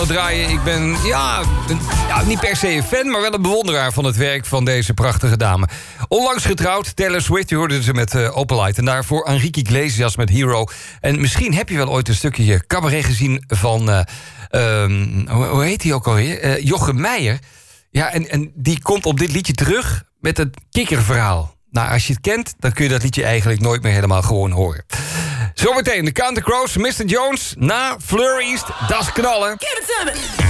draaien. Ik ben niet per se een fan, maar wel een bewonderaar van het werk van deze prachtige dame. Onlangs getrouwd, Taylor Swift, je hoorde ze met Opalite. En daarvoor Enrique Iglesias met Hero. En misschien heb je wel ooit een stukje cabaret gezien van... hoe heet hij ook alweer? Jochem Meijer. Ja, en die komt op dit liedje terug met het kikkerverhaal. Nou, als je het kent, dan kun je dat liedje eigenlijk nooit meer helemaal gewoon horen. Zometeen de Counter Crows, Mr. Jones, na Fleur East, das knallen. Give it to me.